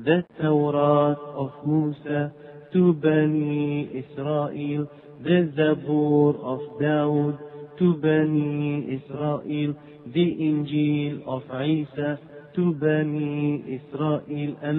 the Torah of Musa to Bani Israel, the Zabur of Dawood to Bani Israel, the Injil of Isa to Bani Israel,